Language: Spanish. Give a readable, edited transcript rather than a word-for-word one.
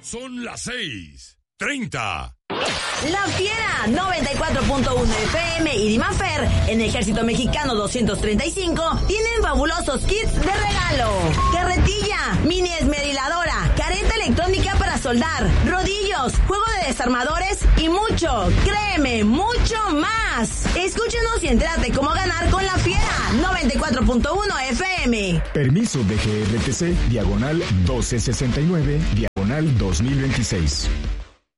Son las 6:30. La Fiera 94.1 FM y Dimafer en Ejército Mexicano 235 tienen fabulosos kits de regalo. Carretilla, mini esmeriladora, careta electrónica para soldar, rodillos, juego de desarmadores y mucho, créeme, mucho más. Escúchenos y entérate cómo ganar con La Fiera 94.1 FM. Permiso de GRTC, diagonal 1269, diagonal 2026.